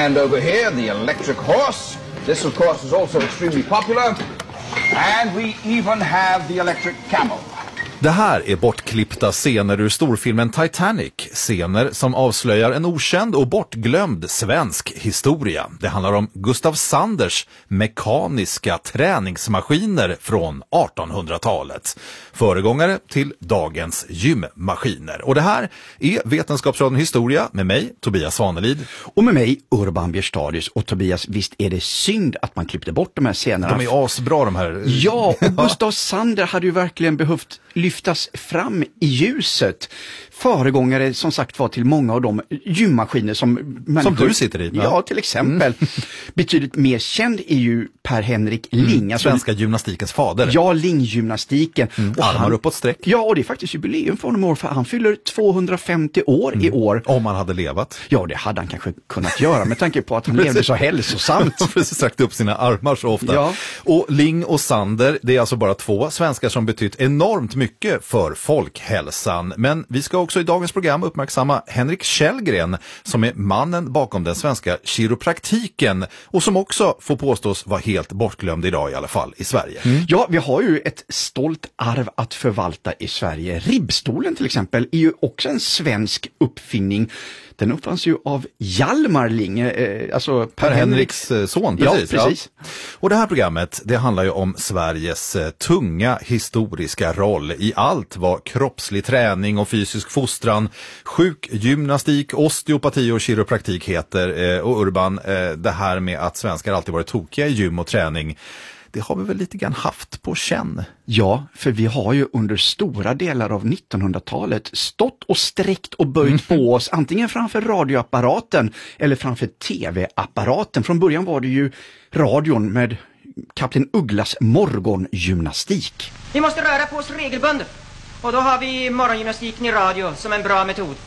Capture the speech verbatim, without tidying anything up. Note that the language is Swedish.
And over here, the electric horse. This, of course, is also extremely popular. And we even have the electric camel. Det här är bortklippta scener ur storfilmen Titanic. Scener som avslöjar en okänd och bortglömd svensk historia. Det handlar om Gustav Sanders mekaniska träningsmaskiner från artonhundratalet. Föregångare till dagens gymmaskiner. Och det här är Vetenskapsradion Historia med mig, Tobias Svanelid. Och med mig, Urban Bjerstadius. Och Tobias, visst är det synd att man klippte bort de här scenerna? De är asbra de här. Ja, och Gustav Sander hade ju verkligen behövt lyftas fram i ljuset. Föregångare som sagt var till många av de gymmaskiner som människor, som du sitter i. Ja, ja till exempel. Mm. Betydligt mer känd är ju Per-Henrik Ling. Mm, alltså, svenska gymnastikens fader. Ja, Ling-gymnastiken. Mm, och armar uppåt sträck. Ja, och det är faktiskt jubileum för honom år, för han fyller tvåhundrafemtio år mm. i år. Om han hade levat. Ja, det hade han kanske kunnat göra med tanke på att han levde så hälsosamt. Han precis sträckt upp sina armar så ofta. Ja. Och Ling och Sander, det är alltså bara två svenskar som betytt enormt mycket för folkhälsan. Men vi ska också i dagens program uppmärksamma Henrik Källgren som är mannen bakom den svenska kiropraktiken och som också får påstås vara helt bortglömd idag i alla fall i Sverige. Mm. Ja, vi har ju ett stolt arv att förvalta i Sverige. Ribbstolen till exempel är ju också en svensk uppfinning. Den uppfanns ju av Hjalmar Ling, eh, alltså Per Henriks son, precis. Ja, precis. Ja. Och det här programmet, det handlar ju om Sveriges eh, tunga historiska roll i allt vad kroppslig träning och fysisk fostran, sjukgymnastik, osteopati och kiropraktik heter. Eh, och Urban, eh, det här med att svenskar alltid varit tokiga i gym och träning, det har vi väl lite grann haft på känn. Ja, för vi har ju under stora delar av nittonhundratalet stått och sträckt och böjt på oss antingen framför radioapparaten eller framför tv-apparaten. Från början var det ju radion med Kapten Ugglas morgongymnastik. Vi måste röra på oss regelbundet och då har vi morgongymnastiken i radio som en bra metod.